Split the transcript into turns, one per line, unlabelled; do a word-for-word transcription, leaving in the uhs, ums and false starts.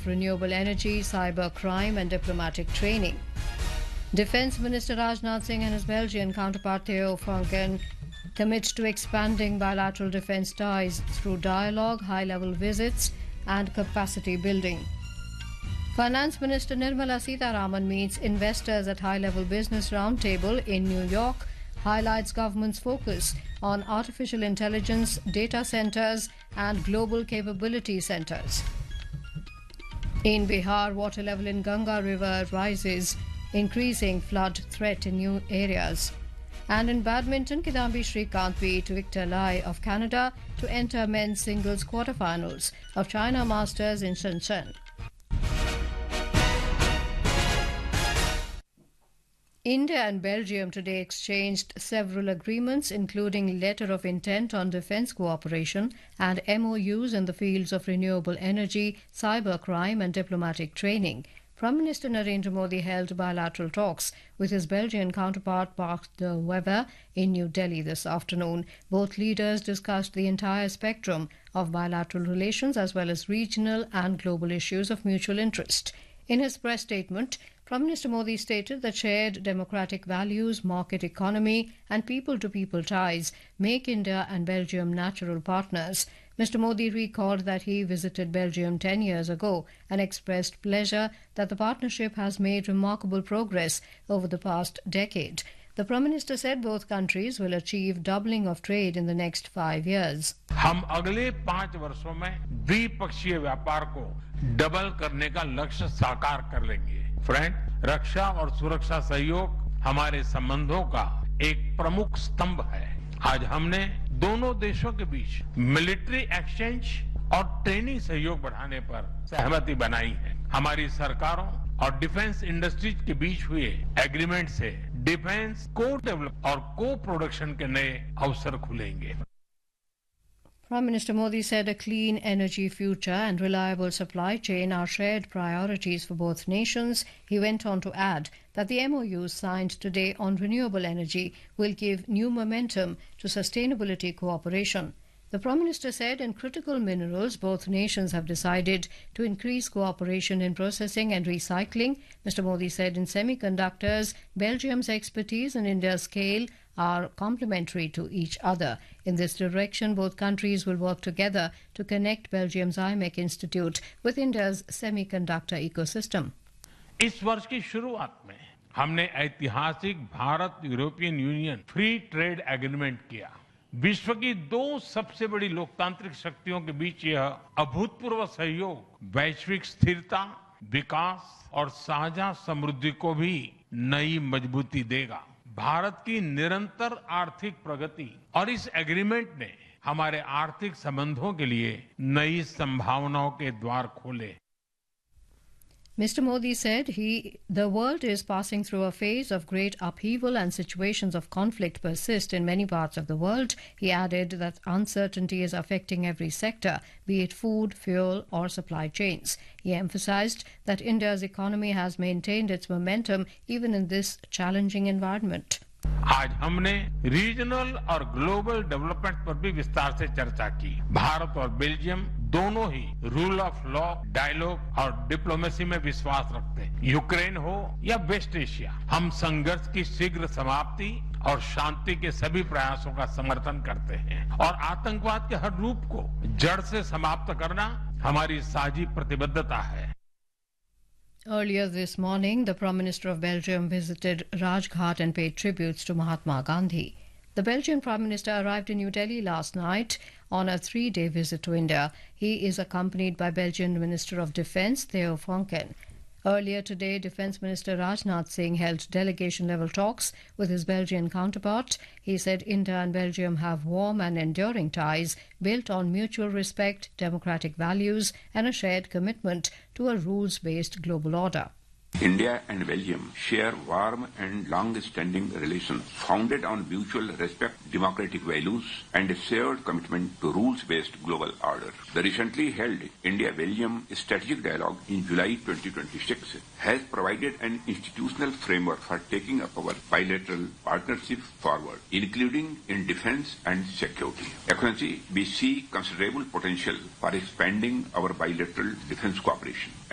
of renewable energy, cyber crime and diplomatic training. Defence Minister Rajnath Singh and his Belgian counterpart Theo Franken commit to expanding bilateral defence ties through dialogue, high-level visits and capacity building. Finance Minister Nirmala Sitharaman meets investors at high-level business roundtable in New York, highlights government's focus on artificial intelligence, data centres and global capability centres. In Bihar, water level in Ganga River rises, increasing flood threat in new areas. And in badminton, Kidambi Srikanth beat Victor Lai of Canada to enter men's singles quarterfinals of China Masters in Shenzhen. India and Belgium today exchanged several agreements, including letter of intent on defence cooperation and M O Us in the fields of renewable energy, cybercrime and diplomatic training. Prime Minister Narendra Modi held bilateral talks with his Belgian counterpart Bart de Wever in New Delhi this afternoon. Both leaders discussed the entire spectrum of bilateral relations as well as regional and global issues of mutual interest. In his press statement, Prime Minister Modi stated that shared democratic values, market economy and people-to-people ties make India and Belgium natural partners. Mister Modi recalled that he visited Belgium ten years ago and expressed pleasure that the partnership has made remarkable progress over the past decade. The Prime Minister said both countries will achieve doubling of trade in the next five years.
हम अगले पाँच वर्षों में द्विपक्षीय व्यापार को double करने का लक्ष्य साकार कर लेंगे। फ्रेंड, रक्षा और सुरक्षा सहयोग हमारे संबंधों का एक प्रमुख स्तंभ है। आज हमने दोनों देशों के बीच मिलिट्री एक्सचेंज और ट्रेनिंग सहयोग बढ़ाने पर सहमति बनाई है। हमारी सरकारों और डिफेंस इंडस्ट्रीज के बीच हुए एग्रीमेंट से डिफेंस को डेवलप और को प्रोडक्शन के नए अवसर खुलेंगे।
Prime Minister Modi said a clean energy future and reliable supply chain are shared priorities for both nations. He went on to add that the M O Us signed today on renewable energy will give new momentum to sustainability cooperation. The Prime Minister said in critical minerals, both nations have decided to increase cooperation in processing and recycling. Mister Modi said in semiconductors, Belgium's expertise and India's scale are complementary to each other. In this direction, both countries will work together to connect Belgium's I M E C Institute with India's semiconductor ecosystem.
इस वर्ष की शुरुआत में हमने ऐतिहासिक Bharat European union free trade agreement किया। विश्व की दो सबसे बड़ी लोकतांत्रिक शक्तियों के बीच यह अभूतपूर्व सहयोग वैश्विक स्थिरता, विकास और साझा समृद्धि को भी नई मजबूती देगा। भारत की निरंतर आर्थिक प्रगति और इस एग्रीमेंट ने हमारे आर्थिक संबंधों के लिए नई संभावनाओं के द्वार खोले।
Mister Modi said he, the world is passing through a phase of great upheaval and situations of conflict persist in many parts of the world. He added that uncertainty is affecting every sector, be it food, fuel or supply chains. He emphasized that India's economy has maintained its momentum even in this challenging environment.
आज हमने regional और global development पर भी विस्तार से चर्चा की। भारत और बेल्जियम दोनों ही रूल ऑफ लॉ, डायलॉग और डिप्लोमेसी में विश्वास रखते हैं। यूक्रेन हो या वेस्ट एशिया, हम संघर्ष की शीघ्र समाप्ति और शांति के सभी प्रयासों का समर्थन करते हैं और आतंकवाद के हर रूप को जड़ से समाप्त करना हमारी साझी प्रतिबद्धता है।
Earlier this morning, the Prime Minister of Belgium visited Rajghat and paid tributes to Mahatma Gandhi. The Belgian Prime Minister arrived in New Delhi last night on a three-day visit to India. He is accompanied by Belgian Minister of Defence Theo Franken. Earlier today, Defence Minister Rajnath Singh held delegation-level talks with his Belgian counterpart. He said India and Belgium have warm and enduring ties built on mutual respect, democratic values and a shared commitment to a rules-based global order.
India and Belgium share warm and long-standing relations founded on mutual respect, democratic values, and a shared commitment to rules-based global order. The recently held India-Belgium Strategic Dialogue in July twenty twenty-six has provided an institutional framework for taking up our bilateral partnership forward, including in defense and security. Excellency, we see considerable potential for expanding our bilateral defense cooperation.